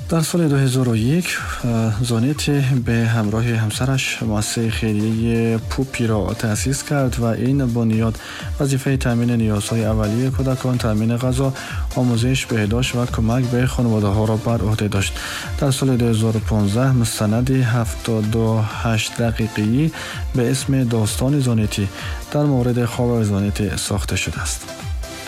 در سال 2001 زانتی به همراه همسرش مؤسسه خیریه پوپی را تأسیس کرد و این بنیاد وظیفه تامین نیازهای اولیه کودکان، تامین غذا، آموزش، بهداشت و کمک به خانواده‌ها را بر عهده داشت. در سال 2015 مستند 78 دقیقه‌ای به اسم داستان زانتی در مورد خواب زانتی ساخته شده است.